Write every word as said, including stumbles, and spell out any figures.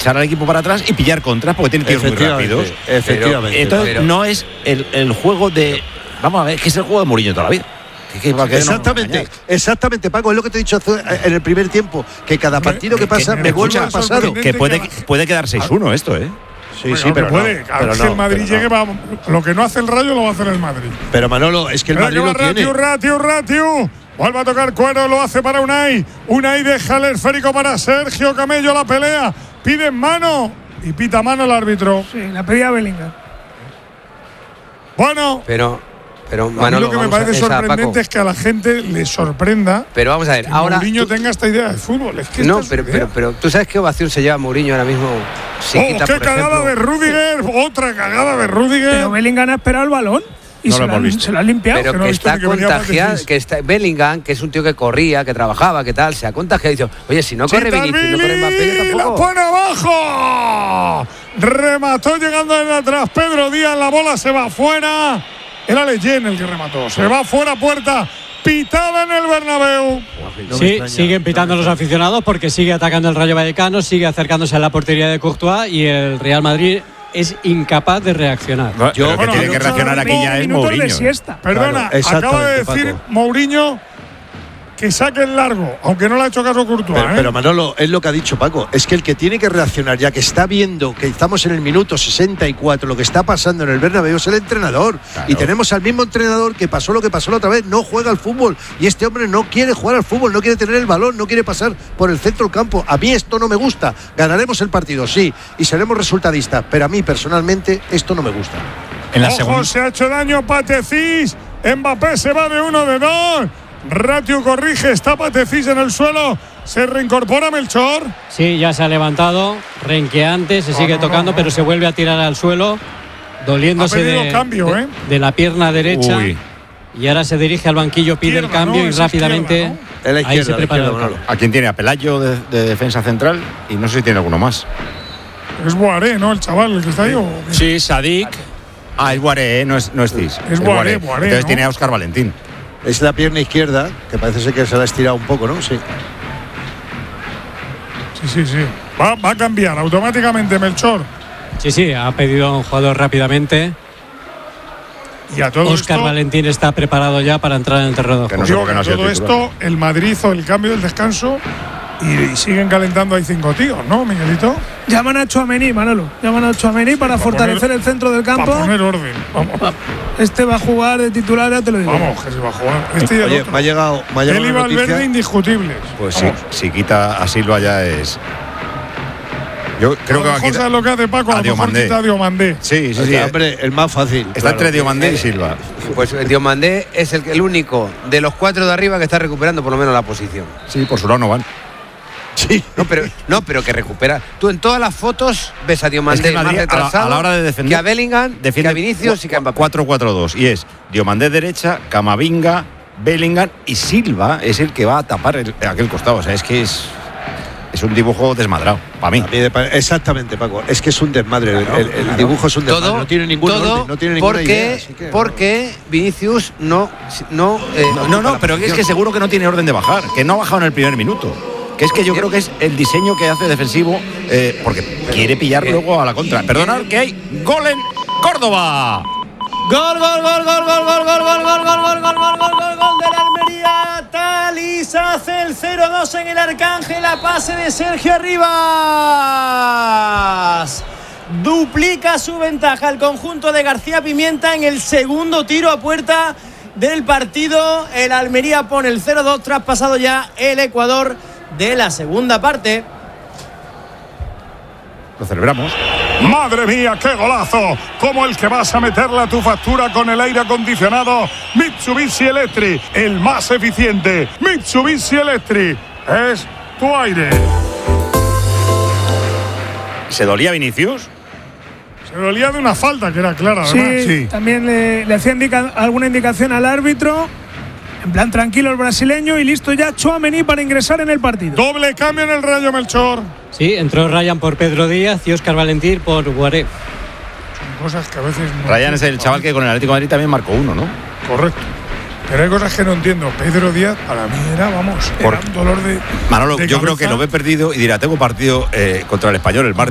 echar al equipo para atrás y pillar contras porque tiene tiros muy rápidos. Efectivamente. Pero, entonces pero, no es el, el juego de... Vamos a ver, que es el juego de Mourinho toda la vida. Que, que, que exactamente, exactamente, Paco, es lo que te he dicho en el primer tiempo, que cada partido que pasa que, me vuelve al pasado. Que puede, puede quedar seis uno esto, ¿eh? Sí, bueno, sí, pero puede. no, A pero ver si no, el Madrid llegue, no. va, lo que no hace el Rayo lo va a hacer el Madrid. Pero Manolo, es que el pero Madrid lo Ratiu, tiene. Ratiu, Ratiu. Vuelve a tocar Cuero, lo hace para Unai. Unai deja el esférico para Sergio Camello, la pelea. Pide en mano y pita mano el árbitro. Sí, la pedía Bellingham. Bueno. Pero... Pero, a mí Manolo, lo que me vamos parece a, esa, sorprendente Paco. es que a la gente le sorprenda. Pero vamos a ver, que ahora. Mourinho tú, tenga esta idea de fútbol. Es que no, esta pero, es pero, pero, pero tú sabes qué ovación se lleva Mourinho ahora mismo. Si oh, quita, qué por cagada ejemplo, de Rudiger, otra cagada de Rudiger. Pero Bellingham ha esperado el balón y no se, lo lo hemos han, visto. se lo han limpiado. Pero que no que he visto está ni que venía contagiado, Patricis. que está Bellingham, que es un tío que corría, que trabajaba, que tal, se ha contagiado y dice, oye, si no corre Vinicius, no corre Mbappé, yo ¡la tampoco. pone abajo! Remató llegando desde atrás Pedro Díaz, la bola se va afuera. Era Leyen el que remató. Se va fuera puerta. Pitada en el Bernabéu. No sí, siguen pitando los aficionados porque sigue atacando el Rayo Vallecano, sigue acercándose a la portería de Courtois y el Real Madrid es incapaz de reaccionar. No, Yo, pero bueno, que tiene que reaccionar aquí ya es Mourinho. Perdona, claro, acaba de decir Paco. Mourinho que saque el largo, aunque no le ha hecho caso Courtois. Pero, ¿eh? pero Manolo, es lo que ha dicho Paco, es que el que tiene que reaccionar, ya que está viendo que estamos en el minuto sesenta y cuatro, lo que está pasando en el Bernabéu es el entrenador. Claro. Y tenemos al mismo entrenador que pasó lo que pasó la otra vez, no juega al fútbol. Y este hombre no quiere jugar al fútbol, no quiere tener el balón, no quiere pasar por el centro del campo. A mí esto no me gusta. Ganaremos el partido, sí, y seremos resultadistas, pero a mí personalmente esto no me gusta. En la Ojo, segunda. se ha hecho daño Patecís. Mbappé se va de uno de dos. Ratiu corrige, está Patecís en el suelo. Se reincorpora Melchor. Sí, ya se ha levantado, renqueante, se No, sigue no, tocando, no, no. pero se vuelve a tirar al suelo, doliéndose Ha pedido de, cambio, de, ¿eh? de la pierna derecha. Uy. Y ahora se dirige al banquillo, pide Izquierda, el cambio ¿no? y Es rápidamente izquierda, Es la ahí izquierda, se la prepara izquierda, el Manolo. cambio. ¿A quién tiene? A Pelayo de, de defensa central y no sé si tiene alguno más. Es Boaré, ¿no? El chaval, el que está ahí. ¿o qué? Sí, Sadik. Ah, es Boaré, ¿eh? no es, no es Cis. Es Boaré, Boaré, Entonces ¿no? tiene a Óscar Valentín. Es la pierna izquierda, que parece ser que se la ha estirado un poco, ¿no? Sí. Sí, sí, sí. Va, va a cambiar automáticamente Melchor. Sí, sí, ha pedido a un jugador rápidamente. Y a todo Óscar esto, Valentín está preparado ya para entrar en el terreno de Que juego. no sé digo por qué que no ha sido todo titular. esto, el Madrid hizo el cambio del descanso y, y siguen calentando ahí cinco tíos, ¿no, Miguelito? Llaman a Tchouaméni, Manolo. Llaman a Tchouaméni para para fortalecer poner- el centro del campo. Para poner orden. Vamos, Este va a jugar de titular, ya te lo digo. vamos, que se va a jugar. Este y el Oye, otro. me ha llegado, me ha llegado Él y una Valverde noticia. indiscutibles. Pues sí, Vamos. si quita a Silva ya es. Yo creo a que lo va a mejor quitar. sabes lo que hace Paco, a, a lo mejor Diomandé. quita a Diomandé. Sí, sí, sí. Este, hombre, el más fácil. Está claro. entre Diomandé Eh, y Silva. Pues el Diomandé es el, el único de los cuatro de arriba que está recuperando por lo menos la posición. Sí, por su lado no van. Sí. No, pero, no, pero que recupera. Tú en todas las fotos ves a Diomandé Es que más Madrid, a la- retrasado a la hora de defender, que a Bellingham, que Defiende a Vinicius y que a Mbappé. cuatro cuatro dos. Y es Diomandé derecha, Camavinga, Bellingham y Silva es el que va a tapar el- aquel costado. O sea, es que es. Es un dibujo desmadrado, para mí. A mí me pare- Exactamente, Paco. Es que es un desmadre. El- el, el dibujo es un desmadre. Todo, no tiene ningún todo orden, no tiene ninguna porque, idea. así que- porque Vinicius no. no, eh, No, no, no, pero es que seguro que no tiene orden de bajar, que no ha bajado en el primer minuto. Que es que yo creo que es el diseño que hace defensivo, eh, porque quiere pillar luego a la contra. Perdonad que hay gol en Córdoba. Gol, gol, gol, gol, gol, gol, gol, gol, gol, gol, gol, gol, gol, gol, gol, gol de la Almería. Talis hace el cero dos en el Arcángel, a pase de Sergio Arribas. Duplica su ventaja el conjunto de García Pimienta en el segundo tiro a puerta del partido. El Almería pone el cero dos tras pasado ya el Ecuador de la segunda parte. Lo celebramos. Madre mía, qué golazo, como el que vas a meterle a tu factura con el aire acondicionado Mitsubishi Electric, el más eficiente. Mitsubishi Electric es tu aire. ¿Se dolía Vinicius? Se dolía de una falta que era clara, Sí, además. también le, le hacía indica, alguna indicación al árbitro. En plan tranquilo el brasileño y listo ya Tchouaméni para ingresar en el partido. Doble cambio en el Rayo, Melchor. Sí, entró Ryan por Pedro Díaz y Óscar Valentín por Guaré. Son cosas que a veces no Ryan es el entiendo. chaval que con el Atlético de Madrid también marcó uno, ¿no? Correcto. Pero hay cosas que no entiendo. Pedro Díaz, para mí era, vamos, era Por- un dolor de. Manolo, de yo creo que cabeza. lo ve perdido y dirá, tengo partido eh, contra el Español el martes.